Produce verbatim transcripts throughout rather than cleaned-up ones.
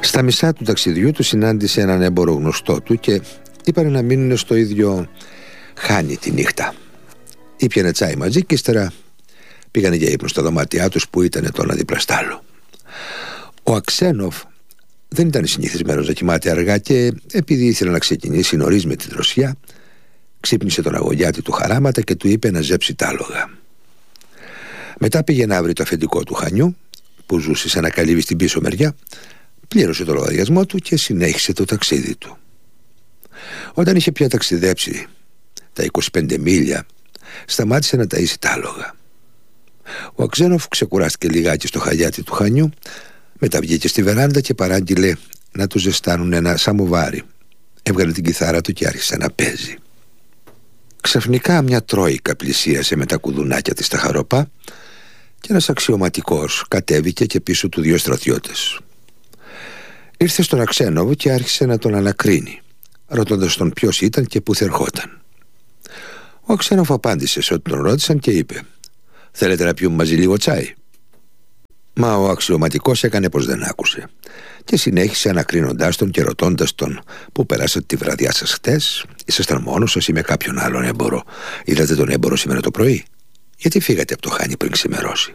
Στα μισά του ταξιδιού του συνάντησε έναν έμπορο γνωστό του και είπανε να μείνουν στο ίδιο χάνι τη νύχτα. Ήπιανε τσάι μαζί και ύστερα πήγανε για ύπνο στα δωμάτια τους που ήταν το ένα δίπλα στ' άλλο. Ο Αξένοφ δεν ήταν συνηθισμένος να κοιμάται αργά και επειδή ήθελε να ξεκινήσει νωρίς με τη δροσιά, ξύπνησε τον αγωγιάτη του χαράματα και του είπε να ζέψει τ' άλογα. Μετά πήγε να βρει το αφεντικό του Χανιού που ζούσε σε ένα καλύβι στην πίσω μεριά, πλήρωσε το λογαριασμό του και συνέχισε το ταξίδι του. Όταν είχε πια ταξιδέψει τα είκοσι πέντε μίλια, σταμάτησε να ταΐσει τ' άλογα. Ο Αξένοφ ξεκουράστηκε λιγάκι στο χαγιάτι του Χανιού, μετά βγήκε στη βεράντα και παράγγειλε να του ζεστάνουν ένα σαμοβάρι. Έβγαλε την κιθάρα του και άρχισε να παίζει. Ξαφνικά μια τρόικα πλησίασε με τα κουδουνάκια της στα χαροπά και ένας αξιωματικός κατέβηκε και πίσω του δύο στρατιώτες. Ήρθε στον Αξένοβ και άρχισε να τον ανακρίνει, ρωτώντας τον ποιος ήταν και πού θερχόταν. Ο Αξένοβ απάντησε σε ό,τι τον ρώτησαν και είπε: «Θέλετε να πιούμε μαζί λίγο τσάι?» Μα ο αξιωματικός έκανε πως δεν άκουσε και συνέχισε ανακρίνοντάς τον και ρωτώντας τον: «Πού περάσατε τη βραδιά σας χτες? Ήσασταν μόνος σας ή με κάποιον άλλον έμπορο? Είδατε τον έμπορο σήμερα το πρωί? Γιατί φύγατε από το χάνι πριν ξημερώσει?»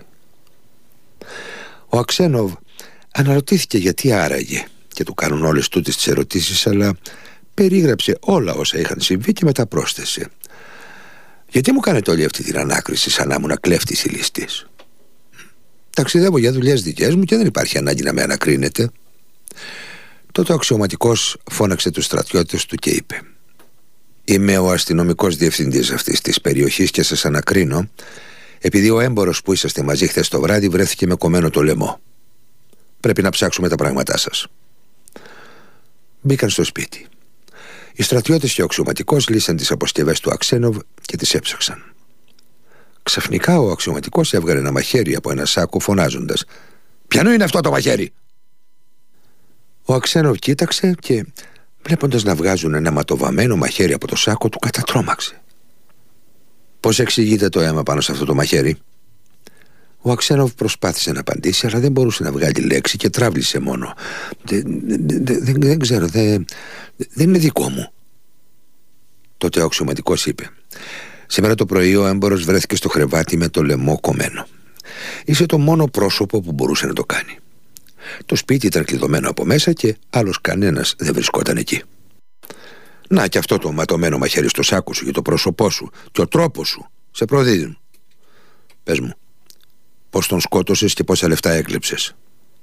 Ο Αξένοβ αναρωτήθηκε γιατί άραγε και του κάνουν όλες τούτες τις ερωτήσεις, αλλά περίγραψε όλα όσα είχαν συμβεί και μετά πρόσθεσε: «Γιατί μου κάνετε όλη αυτή την ανάκριση σαν να ήμουν κλέφτης ή ληστής? Ταξιδεύω για δουλειές δικές μου και δεν υπάρχει ανάγκη να με ανακρίνετε». Τότε ο αξιωματικός φώναξε τους στρατιώτες του και είπε: «Είμαι ο αστυνομικός διευθυντής αυτής της περιοχής και σας ανακρίνω επειδή ο έμπορος που είσαστε μαζί χθες το βράδυ βρέθηκε με κομμένο το λαιμό. Πρέπει να ψάξουμε τα πράγματά σας». Μπήκαν στο σπίτι. Οι στρατιώτες και ο αξιωματικός λύσαν τις αποσκευές του Αξένοβ και τις έψαξαν. Ξαφνικά ο αξιωματικός έβγαλε ένα μαχαίρι από ένα σάκο φωνάζοντας: «Ποιανού είναι αυτό το μαχαίρι?» Ο Αξένοβ κοίταξε και βλέποντας να βγάζουν ένα ματοβαμμένο μαχαίρι από το σάκο του, κατατρόμαξε. «Πώς εξηγείτε το αίμα πάνω σε αυτό το μαχαίρι?» Ο Αξένοβ προσπάθησε να απαντήσει, αλλά δεν μπορούσε να βγάλει λέξη και τράβλησε μόνο. «Δεν, δεν, δεν, δεν ξέρω, δεν, δεν είναι δικό μου». Τότε ο αξιωματικός είπε: «Σήμερα το πρωί ο έμπορος βρέθηκε στο κρεβάτι με το λαιμό κομμένο. Είσαι το μόνο πρόσωπο που μπορούσε να το κάνει. Το σπίτι ήταν κλειδωμένο από μέσα και άλλος κανένας δεν βρισκόταν εκεί. Να και αυτό το ματωμένο μαχαίρι στο σάκο σου και το πρόσωπό σου και ο τρόπος σου σε προδίδουν. Πες μου, πώς τον σκότωσες και πόσα λεφτά έκλεψες?»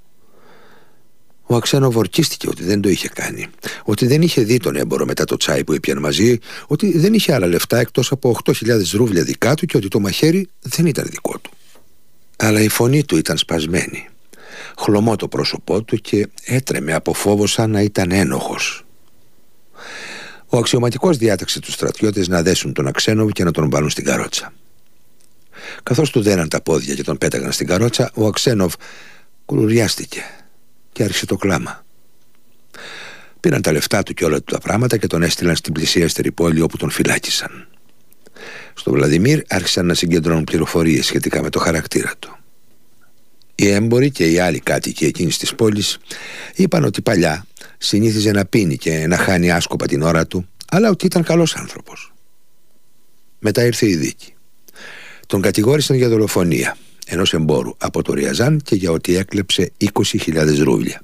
Ο Αξένοβ ορκίστηκε ότι δεν το είχε κάνει, ότι δεν είχε δει τον έμπορο μετά το τσάι που ήπιαν μαζί, ότι δεν είχε άλλα λεφτά εκτός από οκτώ χιλιάδες ρούβλια δικά του και ότι το μαχαίρι δεν ήταν δικό του. Αλλά η φωνή του ήταν σπασμένη, χλωμό το πρόσωπό του και έτρεμε από φόβο σαν να ήταν ένοχος. Ο αξιωματικός διάταξε τους στρατιώτες να δέσουν τον Αξένοβ και να τον βάλουν στην καρότσα. Καθώς του δέναν τα πόδια και τον πέταγαν στην καρότσα, ο Αξένοβ κουλουριάστηκε και άρχισε το κλάμα. Πήραν τα λεφτά του και όλα του τα πράγματα και τον έστειλαν στην πλησιέστερη πόλη όπου τον φυλάκισαν. Στο Βλαδιμίρ άρχισαν να συγκεντρώνουν πληροφορίες σχετικά με το χαρακτήρα του. Οι έμποροι και οι άλλοι κάτοικοι εκείνης της πόλης είπαν ότι παλιά συνήθιζε να πίνει και να χάνει άσκοπα την ώρα του, αλλά ότι ήταν καλός άνθρωπος. Μετά ήρθε η δίκη. Τον κατηγόρησαν για δολοφονία ενός εμπόρου από το Ριαζάν και για ότι έκλεψε είκοσι χιλιάδες ρούβλια.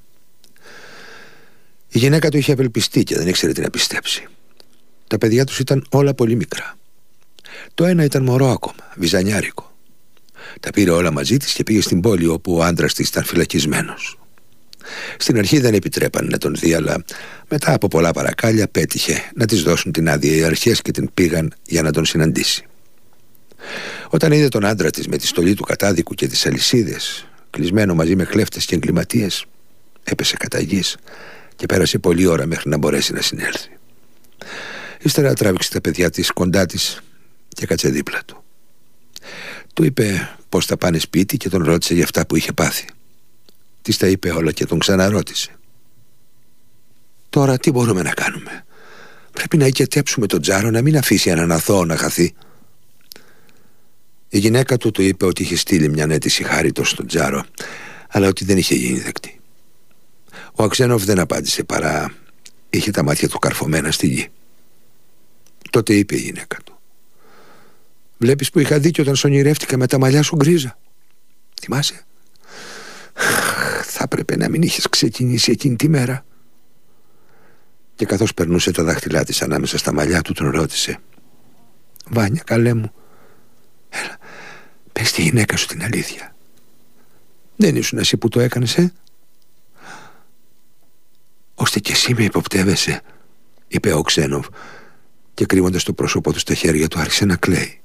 Η γυναίκα του είχε απελπιστεί και δεν ήξερε τι να πιστέψει. Τα παιδιά τους ήταν όλα πολύ μικρά. Το ένα ήταν μωρό ακόμα, βυζανιάρικο. Τα πήρε όλα μαζί της και πήγε στην πόλη όπου ο άντρας της ήταν φυλακισμένος. Στην αρχή δεν επιτρέπανε να τον δει, αλλά μετά από πολλά παρακάλια πέτυχε να της δώσουν την άδεια οι αρχές και την πήγαν για να τον συναντήσει. Όταν είδε τον άντρα της με τη στολή του κατάδικου και τις αλυσίδες, κλεισμένο μαζί με κλέφτες και εγκληματίες, έπεσε κατά γης και πέρασε πολλή ώρα μέχρι να μπορέσει να συνέλθει. Ύστερα τράβηξε τα παιδιά της κοντά της και κάτσε δίπλα του. Του είπε πως θα πάνε σπίτι και τον ρώτησε για αυτά που είχε πάθει. Της τα είπε όλα και τον ξαναρώτησε. «Τώρα τι μπορούμε να κάνουμε? Πρέπει να οικετέψουμε τον Τζάρο να μην αφήσει έναν αθώο να χαθεί». Η γυναίκα του του είπε ότι είχε στείλει μια αίτηση χάριτος στον Τζάρο, αλλά ότι δεν είχε γίνει δεκτή. Ο Αξένοφ δεν απάντησε, παρά είχε τα μάτια του καρφωμένα στη γη. Τότε είπε η γυναίκα του: «Βλέπεις που είχα δίκιο όταν σ' ονειρεύτηκα με τα μαλλιά σου γκρίζα? Θυμάσαι? Θα έπρεπε να μην είχες ξεκινήσει εκείνη τη μέρα». Και καθώς περνούσε τα δάχτυλά της ανάμεσα στα μαλλιά του, τον ρώτησε: «Βάνια, καλέ μου, έλα, πες τη γυναίκα σου την αλήθεια. Δεν ήσουν εσύ που το έκανες, ε? Ώστε κι εσύ με υποπτεύεσαι», είπε ο Ξένοφ, και κρύβοντας το πρόσωπό του στα χέρια του άρχισε να κλαίει.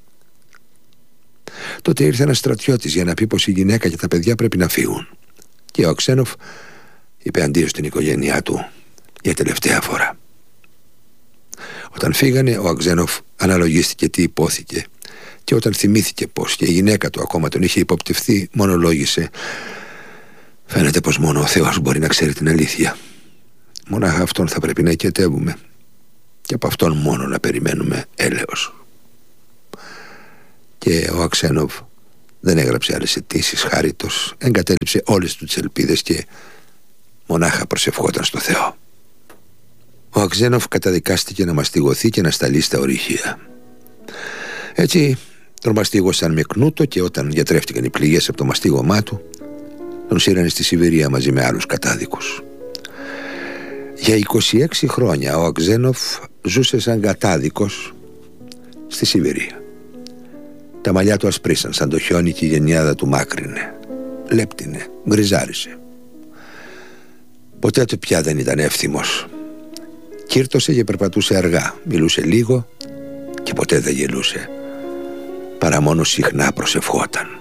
Τότε ήρθε ένας στρατιώτης για να πει πως η γυναίκα και τα παιδιά πρέπει να φύγουν, και ο Αξένοφ είπε αντίο στην οικογένειά του για τελευταία φορά. Όταν φύγανε, ο Αξένοφ αναλογίστηκε τι υπόθηκε, και όταν θυμήθηκε πως και η γυναίκα του ακόμα τον είχε υποπτευθεί, μονολόγησε: «Φαίνεται πως μόνο ο Θεός μπορεί να ξέρει την αλήθεια. Μονάχα αυτόν θα πρέπει να οικετεύουμε, και από αυτόν μόνο να περιμένουμε έλεος». Και ο Αξένοφ δεν έγραψε άλλες αιτήσεις χάριτος, εγκατέλειψε όλες του τις ελπίδες και μονάχα προσευχόταν στο Θεό. Ο Αξένοφ καταδικάστηκε να μαστιγωθεί και να σταλεί στα ορυχεία. Έτσι τον μαστίγωσαν με κνούτο, και όταν γιατρεύτηκαν οι πληγές από το μαστίγωμά του, τον σύρανε στη Σιβηρία μαζί με άλλους κατάδικους. Για είκοσι έξι χρόνια ο Αξένοφ ζούσε σαν κατάδικος στη Σιβηρία. Τα μαλλιά του ασπρίσαν σαν το χιόνι και η γενιάδα του μάκρυνε, λέπτινε, γκριζάρισε. Ποτέ του πια δεν ήταν εύθυμος. Κύρτωσε και περπατούσε αργά, μιλούσε λίγο και ποτέ δεν γελούσε, παρά μόνο συχνά προσευχόταν.